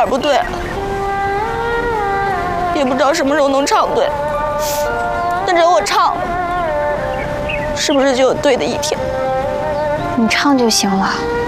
儿不对，也不知道什么时候能唱对。但只要我唱了，是不是就有对的一天？ 你唱就行了。